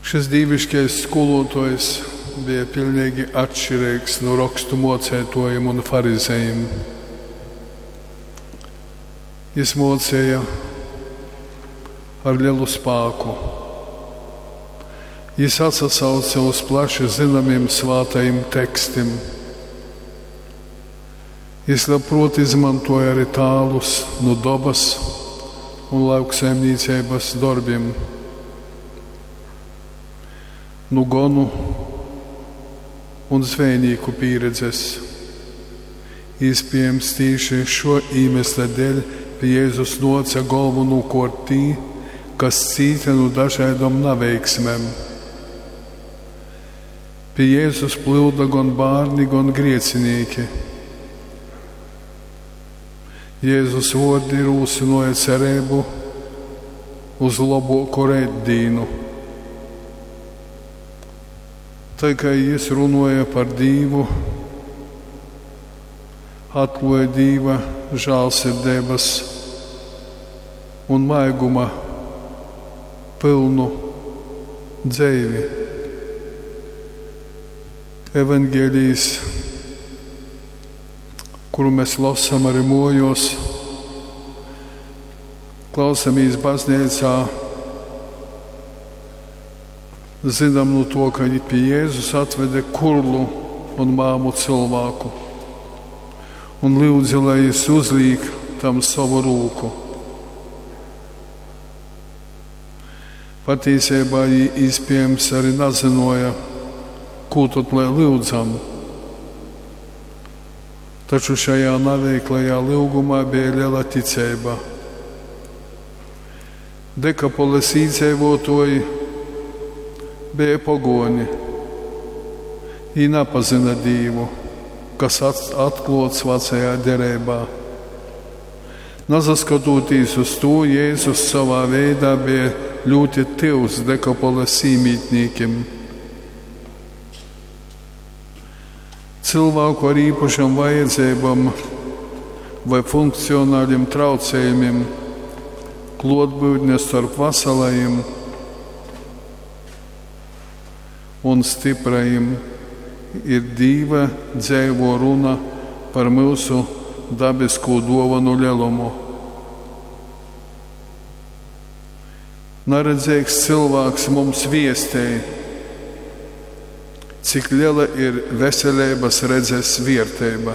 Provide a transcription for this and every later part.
Šis dīviškais skolotājs bija pilnīgi atšķirīgs no rakstu mocētojiem un farizējiem. Viņš mocēja ar lielu spēku. Viņš atsauca uz plaši zināmiem svētajiem tekstiem. Viņš labprāt izmantoja arī tālus no dabas un lauksaimniecības darbiem, no gonu un zvejnieku pieredzes. Iespējams, tieši šo iemesla dēļ pie Jēzus nāca galvenokārt tie, kas cieta no dažādām neveiksmēm. Pie Jēzus plūda gan bērni, gan grēcinieki. Jēzus vārdi rosināja cerību uz labāku rētdienu. Tā kā Viņš runāja par Dievu, atklāja Dieva žēlsirdības un maiguma pilnu dzīvi. Evangelijas, kuru mēs lasām arī mājās, klausāmies baznīcā, zinām no to, ka pie Jēzus atveda kurlu un māmu cilvēku un lūdza, lai Viņš uzliek tam savu roku. Patiesībā Viņš iespējams arī nezināja, ko tad lai lūdzam. Taču šajā neveiklajā lūgumā bija liela ticība. Dekapoles iedzīvotāji bija pagoni. Viņi nepazina Dievu, kas atklāts vecajā derībā. Nesaskatoties uz to, Jēzus savā veidā bija ļoti tuvs Dekapoles īmītniekiem. Cilvēku ar īpašām vajadzībām vai funkcionāliem traucējumiem, klātbūtne starp veselajiem un stiprajiem ir Dieva dzīvo runa par mūsu dabisko dāvanu lielumu. Neredzīgs cilvēks mums viestēja, cik liela ir veselības redzes vērtība.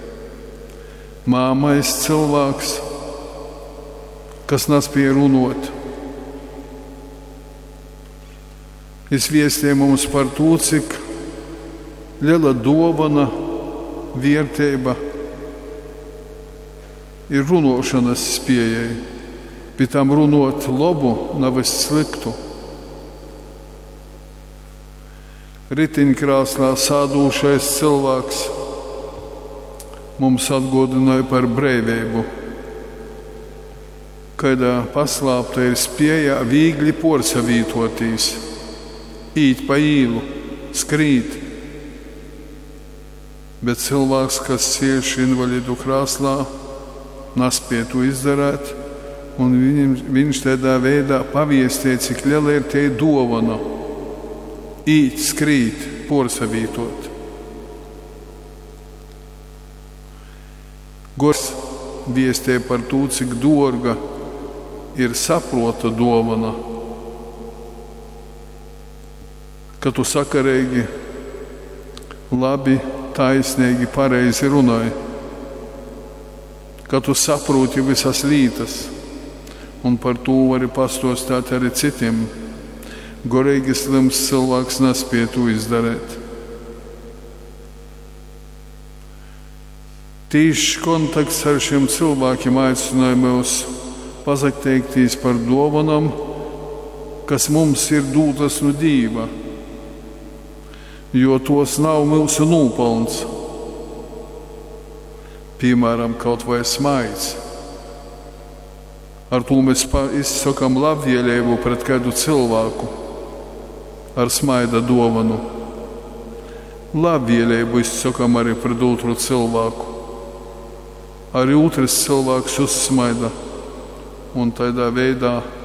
Māmais cilvēks, kas nespēja runāt. Viņš viestīja mums par to, cik liela dāvana, vērtība ir runāšanas spējai, pie tam runāt labu, nevis sliktu. Ritiņkrēslā sēdošais cilvēks mums atgādināja par brīvību, kādā paslēpta ir spēja viegli pārsavītoties, īt pa īlu, skrīt. Bet cilvēks, kas cieš invalidu krēslā, nespēja to izdarīt, un viņš tādā veidā paviestīja, cik liela ir tie dāvana. Īt, skrīt, pārsavītot. Gors viestīja par to, cik dārga ir saprota dāvana, ka tu sakarīgi, labi, taisnīgi, pareizi runāji, ka tu saproti visas lietas, un par to vari pastostāt arī citiem. Gorīgi slims cilvēks nespēja to izdarīt. Tīšs kontakts ar šiem cilvēkiem aicināja mūs pazateikties par dāvanām, kas mums ir dūtas no Dieva, jo tos nav mūsu nopelns. Piemēram, kaut vai smaids. Ar to mēs izsakām labvēlību pret kādu cilvēku. Ar smaida dāvanu. Labvēlību izsakām arī pret otru cilvēku. Arī otrs cilvēks uzsmaida un tādā veidā